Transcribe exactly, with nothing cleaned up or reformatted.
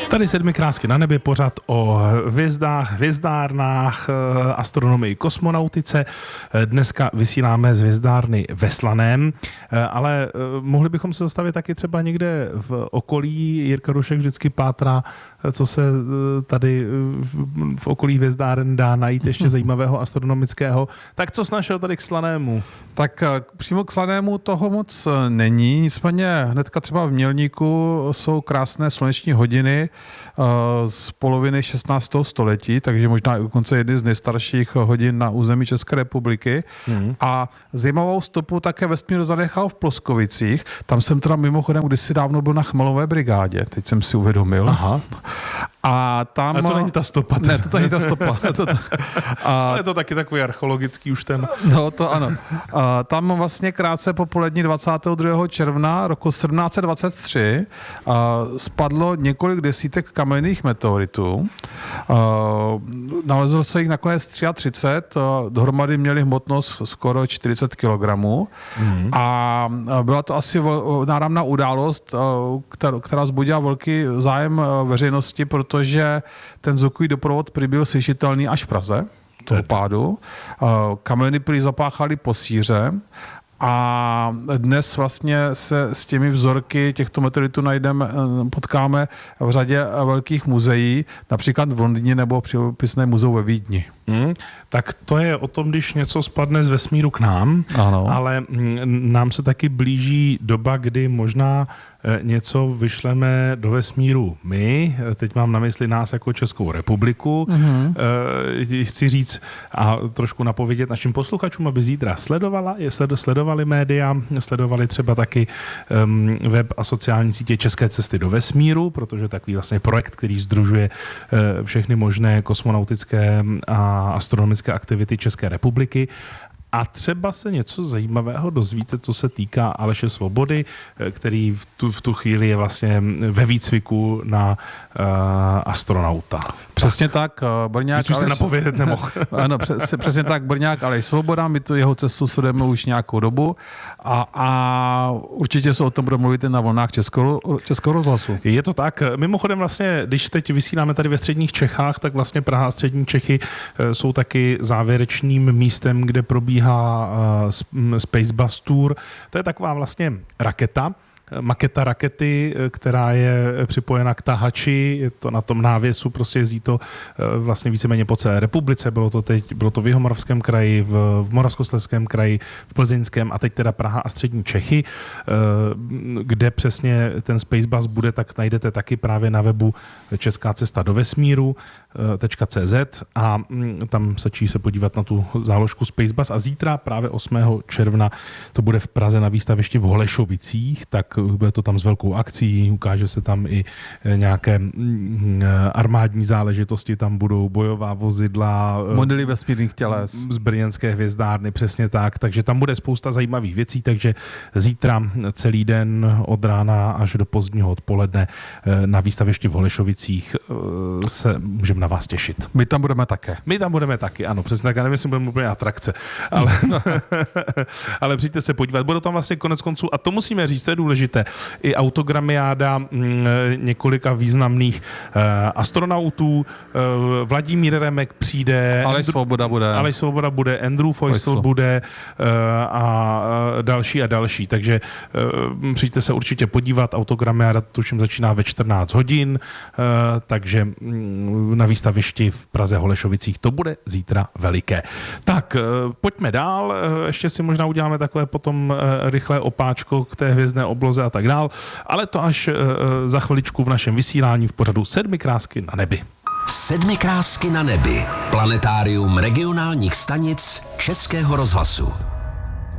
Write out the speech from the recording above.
Tady Sedmi krásky na nebi, pořad o hvězdách, hvězdárnách, astronomii, kosmonautice. Dneska vysíláme z hvězdárny ve Slaném, ale mohli bychom se zastavit taky třeba někde v okolí. Jirka Rušek vždycky pátrá, co se tady v okolí hvězdáren dá najít ještě zajímavého astronomického. Tak co jsi našel tady k Slanému? Tak přímo k Slanému toho moc není, nicméně hnedka třeba v Mělníku jsou krásné sluneční hodiny z poloviny šestnáctého století, takže možná i dokonce jedny z nejstarších hodin na území České republiky. Mm. A zajímavou stopu také vesmír zanechal v Ploskovicích. Tam jsem teda mimochodem kdysi dávno byl na Chmelové brigádě, teď jsem si uvědomil. Aha. A tam... A to není ta stopa. Ne, to není ta stopa. to, to, a... Ale je to taky takový archeologický už ten... No to ano. A tam vlastně krátce po polední dvacátého druhého června roku sedmnáct set dvacet tři a spadlo několik desítek kamenných meteoritů. A nalezl se jich nakonec třicet tři, dohromady měli hmotnost skoro čtyřicet kilogramů. Mm. A byla to asi náramná událost, která vzbudila velký zájem veřejnosti, protože ten zvukový doprovod prý byl slyšitelný až v Praze toho pádu. Kameny prý zapáchaly po síře a dnes vlastně se s těmi vzorky těchto meteoritů najdeme, potkáme v řadě velkých muzeí, například v Londýně nebo přírodopisné muzeu ve Vídni. Hmm, tak to je o tom, když něco spadne z vesmíru k nám, ano. Ale nám se taky blíží doba, kdy možná něco vyšleme do vesmíru my, teď mám na mysli nás jako Českou republiku. Mm-hmm. Chci říct a trošku napovědět našim posluchačům, aby zítra sledovala, sledovali média, sledovali třeba taky um, web a sociální sítě České cesty do vesmíru, protože takový vlastně projekt, který sdružuje uh, všechny možné kosmonautické a astronomické aktivity České republiky. A třeba se něco zajímavého dozvíte, co se týká Aleše Svobody, který v tu, v tu chvíli je vlastně ve výcviku na uh, astronauta. Přesně tak. Brňák Aleš... se napovědět nemohl. Ano, přes, přesně tak. Brňák Aleš Svoboda, my tu jeho cestu sledujeme už nějakou dobu a, a určitě se o tom bude mluvit na vlnách Českého, Českého rozhlasu. Je to tak. Mimochodem vlastně, když teď vysíláme tady ve středních Čechách, tak vlastně Praha a střední Čechy jsou taky závěrečným místem, kde probíhá Space Bus Tour. To je taková vlastně raketa, maketa rakety, která je připojena k tahači, je to na tom návěsu, prostě jezdí to vlastně víceméně po celé republice, bylo to teď, bylo to v Jihomoravském kraji, v, v Moravskoslezském kraji, v Plzeňském a teď teda Praha a střední Čechy, kde přesně ten Space Bus bude, tak najdete taky právě na webu Česká cesta do vesmíru .cz a tam stačí se podívat na tu záložku Space Bus a zítra právě osmého června to bude v Praze na výstavišti v Holešovicích, tak bude to tam s velkou akcí, ukáže se tam i nějaké armádní záležitosti, tam budou bojová vozidla, modely vesmírných těles z brněnské hvězdárny, přesně tak, takže tam bude spousta zajímavých věcí, takže zítra celý den od rána až do pozdního odpoledne na výstavišti v Holešovicích se můžeme na vás těšit. My tam budeme také. My tam budeme taky, ano, přesně tak, já nevím, jestli budeme úplně atrakce, ale, ale přijďte se podívat, bude tam vlastně konec konců a to musíme říct, to je důležité, i autogramiáda několika významných uh, astronautů. Uh, Vladimír Remek přijde. Aleš Svoboda bude. Aleš Svoboda bude, Andrew Feustel bude uh, a uh, další a další. Takže uh, přijďte se určitě podívat. Autogramiáda tuším začíná ve čtrnáct hodin, uh, takže um, na výstavišti v Praze Holešovicích to bude zítra veliké. Tak, uh, pojďme dál. Uh, ještě si možná uděláme takové potom uh, rychlé opáčko k té hvězdné obloze a tak dál, ale to až uh, za chviličku v našem vysílání v pořadu Sedmi krásky na nebi. Sedmi krásky na nebi. Planetárium regionálních stanic Českého rozhlasu.